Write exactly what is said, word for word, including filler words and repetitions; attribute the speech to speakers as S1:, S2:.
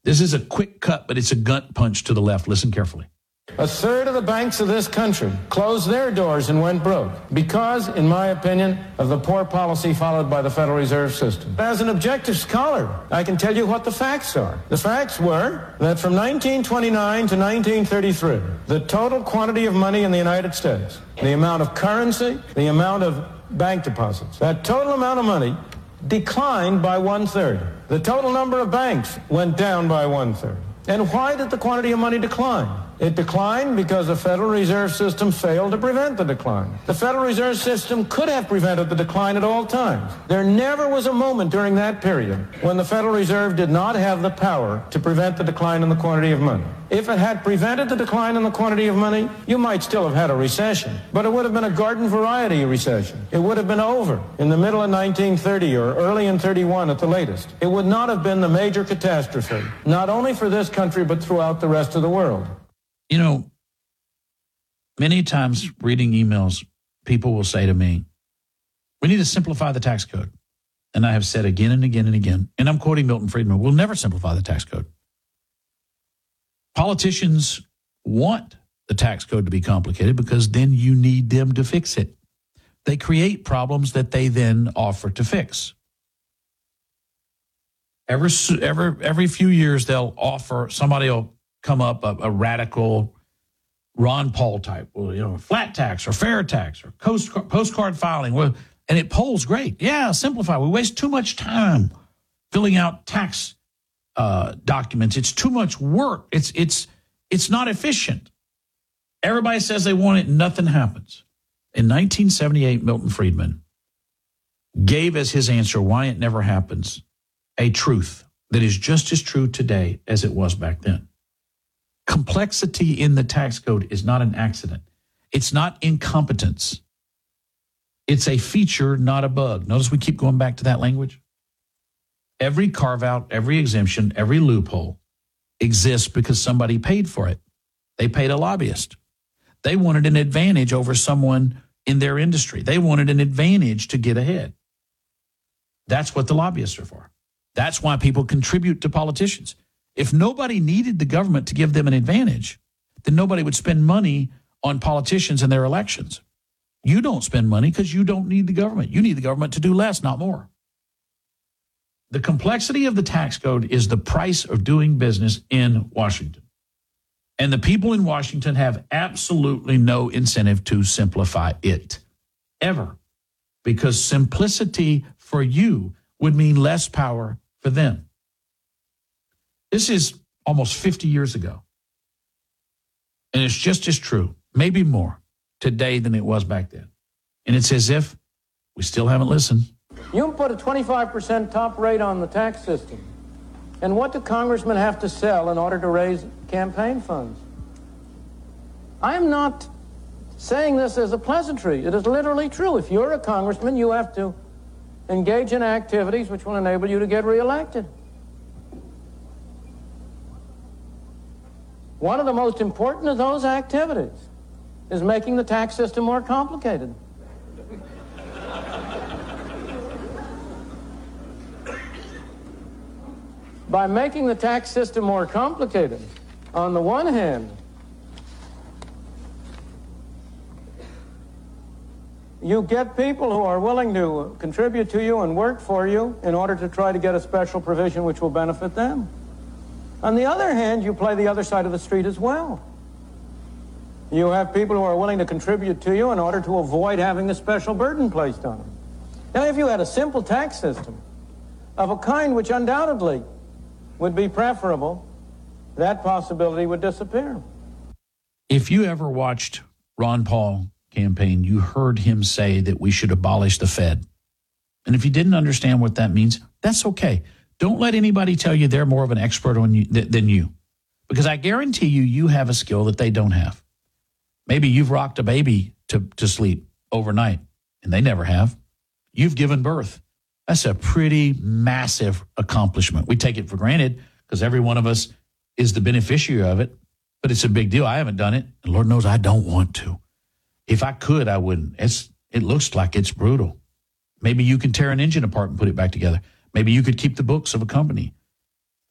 S1: This is a quick cut, but it's a gut punch to the left. Listen carefully.
S2: A third of the banks of this country closed their doors and went broke because, in my opinion, of the poor policy followed by the Federal Reserve System. As an objective scholar, I can tell you what the facts are. The facts were that from nineteen twenty-nine to nineteen thirty-three, the total quantity of money in the United States, the amount of currency, the amount of bank deposits, that total amount of money declined by one-third. The total number of banks went down by one-third. And why did the quantity of money decline? It declined because the Federal Reserve System failed to prevent the decline. The Federal Reserve System could have prevented the decline at all times. There never was a moment during that period when the Federal Reserve did not have the power to prevent the decline in the quantity of money. If it had prevented the decline in the quantity of money, you might still have had a recession, but it would have been a garden variety recession. It would have been over in the middle of nineteen thirty or early in thirty-one at the latest. It would not have been the major catastrophe, not only for this country, but throughout the rest of the world.
S1: You know, many times reading emails, people will say to me, we need to simplify the tax code. And I have said again and again and again, and I'm quoting Milton Friedman, we'll never simplify the tax code. Politicians want the tax code to be complicated because then you need them to fix it. They create problems that they then offer to fix. Every, every, every few years, they'll offer, somebody will come up, a, a radical Ron Paul type, well, you know, flat tax or fair tax or post, postcard filing. Well, and it polls great. Yeah, simplify. We waste too much time filling out tax uh, documents. It's too much work. It's it's it's not efficient. Everybody says they want it. Nothing happens. In nineteen seventy-eight, Milton Friedman gave as his answer why it never happens a truth that is just as true today as it was back then. Complexity in the tax code is not an accident. It's not incompetence. It's a feature, not a bug. Notice we keep going back to that language. Every carve-out, every exemption, every loophole exists because somebody paid for it. They paid a lobbyist. They wanted an advantage over someone in their industry. They wanted an advantage to get ahead. That's what the lobbyists are for. That's why people contribute to politicians. If nobody needed the government to give them an advantage, then nobody would spend money on politicians and their elections. You don't spend money because you don't need the government. You need the government to do less, not more. The complexity of the tax code is the price of doing business in Washington. And the people in Washington have absolutely no incentive to simplify it, ever. Because simplicity for you would mean less power for them. This is almost fifty years ago. And it's just as true, maybe more, today than it was back then. And it's as if we still haven't listened.
S2: You can put a twenty-five percent top rate on the tax system. And what do congressmen have to sell in order to raise campaign funds? I am not saying this as a pleasantry. It is literally true. If you're a congressman, you have to engage in activities which will enable you to get reelected. One of the most important of those activities is making the tax system more complicated. By making the tax system more complicated, on the one hand, you get people who are willing to contribute to you and work for you in order to try to get a special provision which will benefit them. On the other hand, you play the other side of the street as well. You have people who are willing to contribute to you in order to avoid having the special burden placed on them. Now, if you had a simple tax system of a kind which undoubtedly would be preferable, that possibility would disappear.
S1: If you ever watched Ron Paul campaign, you heard him say that we should abolish the Fed. And if you didn't understand what that means, that's okay. Don't let anybody tell you they're more of an expert on you th- than you. Because I guarantee you, you have a skill that they don't have. Maybe you've rocked a baby to, to sleep overnight, and they never have. You've given birth. That's a pretty massive accomplishment. We take it for granted because every one of us is the beneficiary of it, but it's a big deal. I haven't done it, and Lord knows I don't want to. If I could, I wouldn't. It's, it looks like it's brutal. Maybe you can tear an engine apart and put it back together. Maybe you could keep the books of a company.